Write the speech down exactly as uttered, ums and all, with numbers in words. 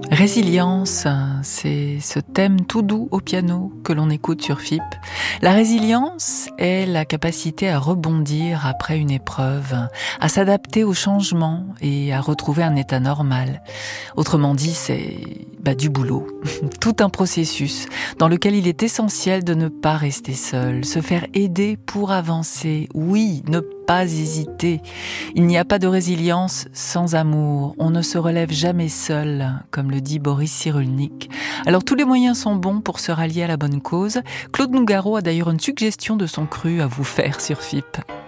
Résilience, c'est ce thème tout doux au piano que l'on écoute sur F I P. La résilience est la capacité à rebondir après une épreuve, à s'adapter aux changements et à retrouver un état normal. Autrement dit, c'est bah, du boulot, tout un processus dans lequel il est essentiel de ne pas rester seul, se faire aider pour avancer. Oui, ne pas hésiter. Il n'y a pas de résilience sans amour. On ne se relève jamais seul, comme le dit Boris Cyrulnik. Alors tous les moyens sont bons pour se rallier à la bonne cause. Claude Nougaro a d'ailleurs une suggestion de son cru à vous faire sur F I P.